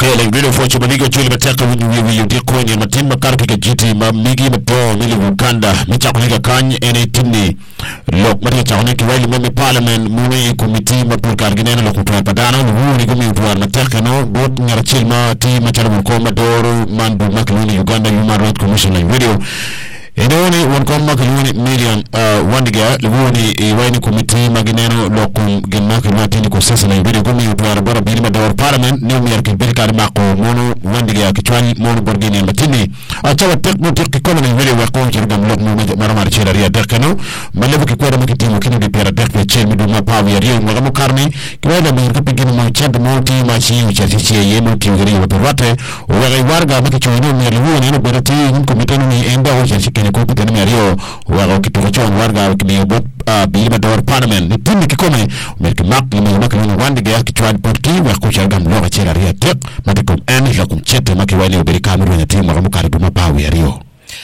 Okay, like video for Chumanigo Chili Mataka we you did coin in Matimba Karka GT, Migi Mato, Mili Uganda, Michakonika Kany, and a Timney. Look, Matakoniki, Wali Memi Parliament, Muni Committee, Mapukargina, Lokutra Padana, Wuni Gumi to Matakano, both Narachilma, T. Macharabu Commodoro, Mandu Makaluni, Uganda Human Rights Commission like video. Enoni wankoma kaluni million wandiga luguni waini committee magineno lokum genmaki matini kusasa na ibidi kumi utuwara bora bilima dawar parliament ni umiyarki birikari mako mono wandiga kichwani mono borgini matini achawa tekno teki kono na ibidi wakon kirgam lokum maramari chela ria dekano malevu kikwada makitimu kini dipera dekwe chel midu mapawi ya rio magamu karni kiwada mingirka pingini mawachanda multi machi uchashichie yemu tiwgiri waturwate uwaga iwarga makichwani umiyarlivu neno borati hinkomitenu ni enda uchashike ni kupita ni Rio wa kitucho warga kibiyo bilima dawar parliament ni timi kikome umekimak ni wandige ya kichwani porti wa kucharga mloga chela ria tek matikum eni la kumchete makiwali ubirikamiru ya timu makamukari dumapawi ya Rio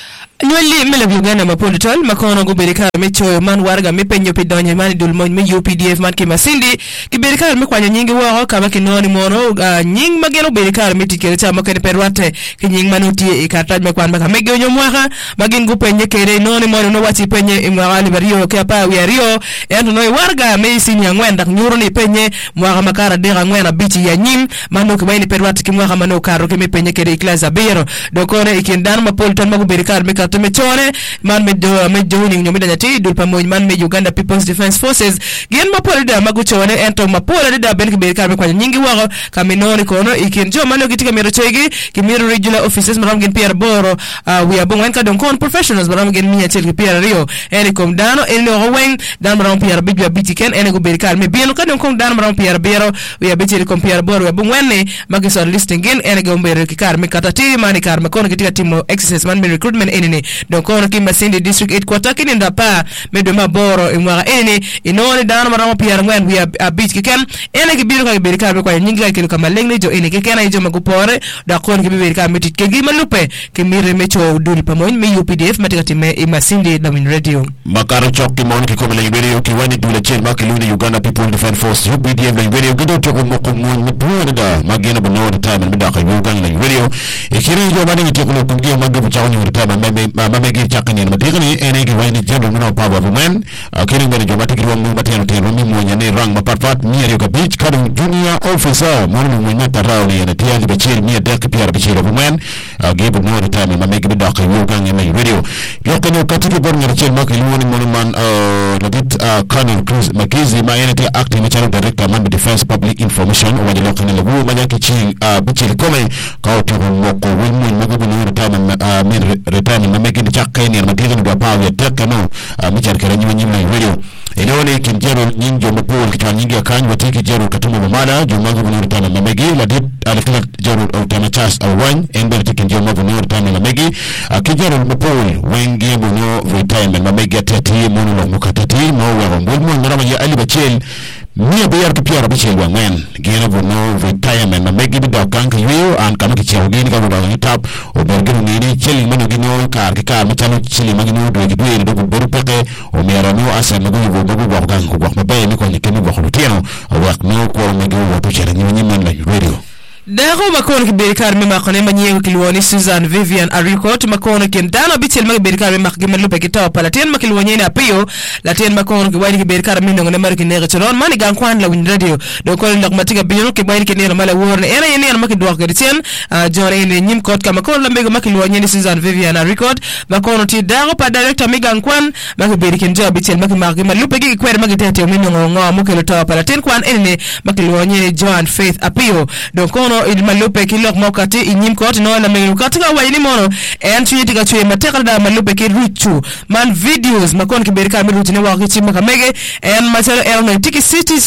Nweli mele Uganda mapolitol makono go berika mecho man warga mepenyo pidonye mani dulmo me UPDF man ke masindi ki berika me kwanya nyingi wa ka ba kinoni mono nying mageno berika me tikere cha makene perwate ki nying manuti e kartaj me kwan maka mege onyo mwaka magen go penye kere noni mono no wati penye imwali bario ke pa wi rio endo no warga me sinya ngwenda nyuro ni penye mwaka makara dera ngwena bichi ya nyim manu ke bayni perwate ki mwaka mano karo ke me penye kere iklaza bero dokore ikindan mapolitol mago berika me tumechone man medoni nyomida nyati dul pamoja man me Uganda People's Defense Forces gen mapole da maguchone ento mapole da ben kiberika me kwa nyingi wao kaminoni kono ikinjo mano kitika mirochegi kimiru regional offices maramgen Pierre Boro we abong wenka don kon professionals maramgen miya tel Pierre Rio elikom dano elno wen dan maram Pierre bijwa bitiken ene go berika me bieno kadon kon dan maram Pierre Bero we abeti kom Pierre Boro we abong wenne magisor listing gen ene go mbere kikar me katati mani kar me kono kitika timo exercise man me recruitment enene donc on kimba sindi district headquarter kini ndapa medo maboro imwa ene inone dano maramo Pierre ngwen we abit kiken ene kibiru ka berika be kwa nyingi ka kama lengle jo ene kekena ijo magupore da kon kiberika metit kegi malupe kimire mecho duli pamoja me UPDF matika time imasindi na Win Radio makaro chokki mon ki komele ibere ki wani dule chen makiluni Uganda People Defense Force UPDF la ibere gido choko moko mon mpuwa da magena bono time mbida ka Uganda la ibere ikiri jo bani mitikulo kungia magabu chawani urtama mege chakani na madigani ene ki wani jendo mna pawa women akiri ngani jo matiki rumu mateno tero mi mwenye ne rang maparfat mi ariyo ka beach kadu junior officer mwana mwenye tarao ni ene tiya libachiri mi adeki pia rabachiri women gebo no time mege bida ka Uganda la ibere yokene katiki bor ngara chen makiluni monuman radit Colonel Cruz Makizi ma ene tiya acting channel director man defense public information wani lokene lagu manyaki chi bichiri kome kauti moko wimwe magabu no time min return mege ni chakeni na madigani dwa pawe ya teka no michari kera nyima radio enone kinjero nyingi mapua kichwa nyingi ya kanyi watiki jero katumu mamada jumangu mnuri tana mamegi ladit alikila jero utana chas awany enberi tiki njero magu mnuri tana mamegi kinjero mapua wengi mnyo retirement mamegi ya teti munu la mukatati mawe wangulmu ngarama ya alibachel Mia bayar ki Pierre Bichel wangen gena bono retirement na megi bida kanka yo an kama ki chawo geni ka bono tap o bergenu ngini cheli mano gino kar ki kar machano cheli magino do ki duere do boru peke o mera no asa mago bo bo bo kan ko wax mabay ni ko ni kemi wax lu tieno wax no ko megi wo to chere ni man la radio Dago makono ki berikar me makone manyengo kilwoni Susan Vivian Aricot makono ki ndano bichel magi berikar me makime lupe kitawa palaten makilwonye na piyo laten makono ki wani ki berikar me nongone maru ki nere chiron mani gankwan la Win Radio doko ni lakmatiga biyo ki wani ki nere mala worne ena yene yana maki duwak gaditien jone ene nyim kot ka makono lambego makilwonye ni Susan Vivian Aricot makono ti dago pa director me gankwan maki berikin jawa bichel maki makime lupe ki kwere magi tete uminongo mukelo tawa palaten kwan ene makilwonye Joan Faith Apio doko il malupe kilok mokati inyim kot no na melu katika wayini mono en tuyiti ka tuye mateka da malupe ki ruchu man videos makon ki berika mi ruchu ne wa kichi makamege en matelo el no tiki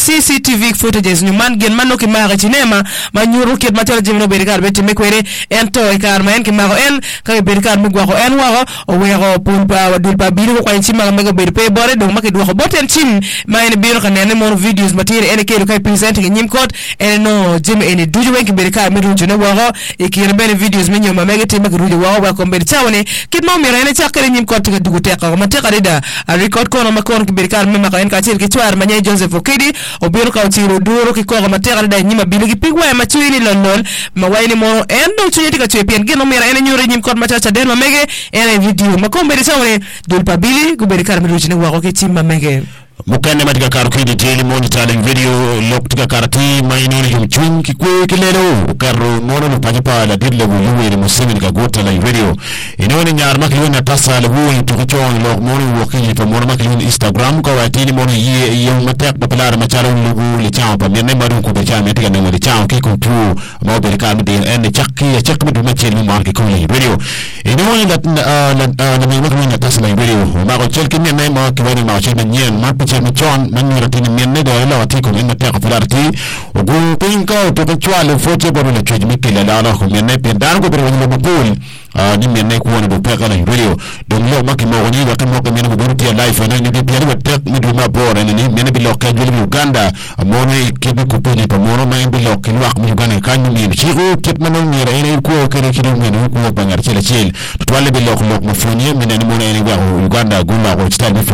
CCTV footages ni man gen mano ki mara cinema manyuru ki matelo jimno berika beti mekwere en to e kar man ki maro en ka berika mi gwa ko en wa o wero pumpa wa dulpa biru ko en chima maga berpe bore do makki do ko boten chin ma en biru ka nene mono videos matire en ke do kay present nyim kot en no jim en duju wenki kiberika miruju ne wago ikirbe videos minyo mamege tema kiruju wago wa komber chawne kitmo mirene chakere nyim kot ga dugute ka ma teka rida record kono makon kiberika mema ka en ka tir kichwar manye Joseph Okidi obiro ka tiro duro ki ko ma teka rida nyima biligi pigwa ma chuini lolol ma wayni mono endo chunyeti ka chepien gino mirene nyure nyim kot ma chacha den mamege en video makomber chawne dul pabili kiberika miruju ne wago ke timma mege mukane matika karu kidi teli monitoring video loktika karati mainoni yumchun kikwe kilelo karu mono lupajapa la didle wuluwe ni musimi nika gota la radio inoni nyar makiliwe na tasa labuwe tukichon lok mono wakili pa mono makiliwe Instagram kwa watini mono ye matek papalara machala ulugu lichao pa mienne maru kubecha metika nemo lichao kiko tu mao berika midi ene chaki midu machili marki kuli radio inoni la makiliwe na tasa la radio mako chelki mienne mao kiwani mao chelki nyen mapicha John manurati mienne da la wati ko inna ta qalarti ugu pinka to ko chwale fote bo na chwe mikile la ko mienne pendar ko bero no bol ni mienne ko wona bo peka na radio don lo makki mo woni wa kamo ko mienne bo ruti live na ni be piano wa tek mi do ma bore ni mienne bi lokka jeli Uganda mo ne kebe ko peli pa mo no ma bi lokki wax mi Uganda kan ni mi chigo ket manon ni re ko kene chido men ko bangar chele chel to wale bi lokko mo foni mienne mo ne ni wa Uganda guma ko style